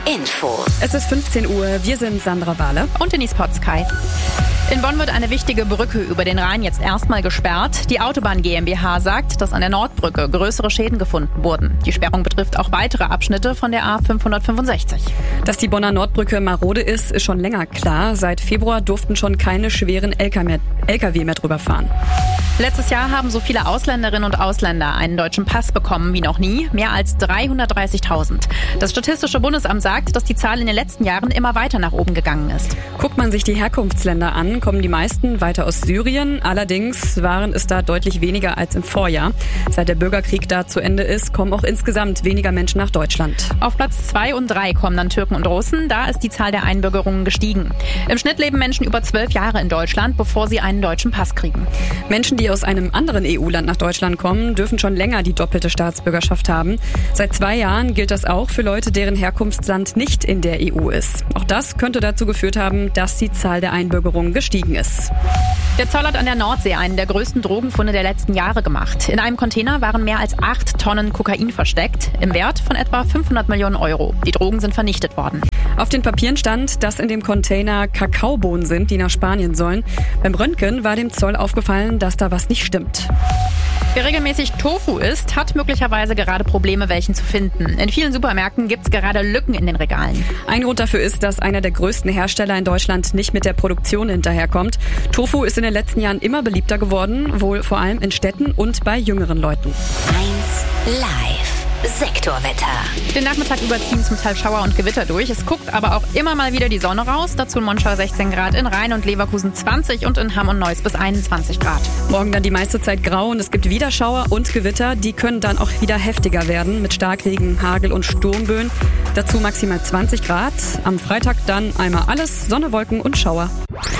Infos. Es ist 15 Uhr, wir sind Sandra Wahle und Denise Potzkei. In Bonn wird eine wichtige Brücke über den Rhein jetzt erstmal gesperrt. Die Autobahn GmbH sagt, dass an der Nordbrücke größere Schäden gefunden wurden. Die Sperrung betrifft auch weitere Abschnitte von der A565. Dass die Bonner Nordbrücke marode ist schon länger klar. Seit Februar durften schon keine schweren LKW mehr drüber fahren. Letztes Jahr haben so viele Ausländerinnen und Ausländer einen deutschen Pass bekommen wie noch nie, mehr als 330.000. Das Statistische Bundesamt sagt, dass die Zahl in den letzten Jahren immer weiter nach oben gegangen ist. Guckt man sich die Herkunftsländer an, kommen die meisten weiter aus Syrien. Allerdings waren es da deutlich weniger als im Vorjahr. Seit der Bürgerkrieg da zu Ende ist, kommen auch insgesamt weniger Menschen nach Deutschland. Auf Platz 2 und 3 kommen dann Türken und Russen. Da ist die Zahl der Einbürgerungen gestiegen. Im Schnitt leben Menschen über 12 Jahre in Deutschland, bevor sie einen deutschen Pass kriegen. Menschen, die aus einem anderen EU-Land nach Deutschland kommen, dürfen schon länger die doppelte Staatsbürgerschaft haben. Seit 2 Jahren gilt das auch für Leute, deren Herkunftsland nicht in der EU ist. Auch das könnte dazu geführt haben, dass die Zahl der Einbürgerungen gestiegen ist. Der Zoll hat an der Nordsee einen der größten Drogenfunde der letzten Jahre gemacht. In einem Container waren mehr als 8 Tonnen Kokain versteckt, im Wert von etwa 500 Millionen Euro. Die Drogen sind vernichtet worden. Auf den Papieren stand, dass in dem Container Kakaobohnen sind, die nach Spanien sollen. Beim Röntgen war dem Zoll aufgefallen, dass da was nicht stimmt. Wer regelmäßig Tofu isst, hat möglicherweise gerade Probleme, welchen zu finden. In vielen Supermärkten gibt es gerade Lücken in den Regalen. Ein Grund dafür ist, dass einer der größten Hersteller in Deutschland nicht mit der Produktion hinterherkommt. Tofu ist in den letzten Jahren immer beliebter geworden, wohl vor allem in Städten und bei jüngeren Leuten. 1 Live. Sektorwetter. Den Nachmittag überziehen zum Teil Schauer und Gewitter durch. Es guckt aber auch immer mal wieder die Sonne raus. Dazu in Monschau 16 Grad, in Rhein und Leverkusen 20 und in Hamm und Neuss bis 21 Grad. Morgen dann die meiste Zeit grau und es gibt wieder Schauer und Gewitter. Die können dann auch wieder heftiger werden mit Starkregen, Hagel und Sturmböen. Dazu maximal 20 Grad. Am Freitag dann einmal alles, Sonne, Wolken und Schauer.